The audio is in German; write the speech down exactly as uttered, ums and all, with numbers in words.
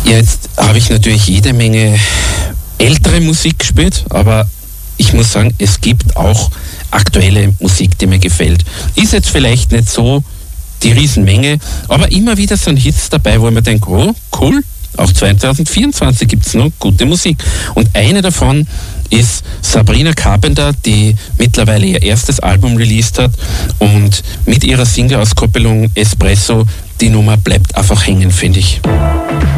Jetzt habe ich natürlich jede Menge ältere Musik gespielt, aber ich muss sagen, es gibt auch aktuelle Musik, die mir gefällt. Ist jetzt vielleicht nicht so die Riesenmenge, aber immer wieder sind Hits dabei, wo ich mir denke, oh, cool, auch zwanzig vierundzwanzig gibt es noch gute Musik. Und eine davon ist Sabrina Carpenter, die mittlerweile ihr erstes Album released hat und mit ihrer Single-Auskopplung Espresso, die Nummer bleibt einfach hängen, finde ich.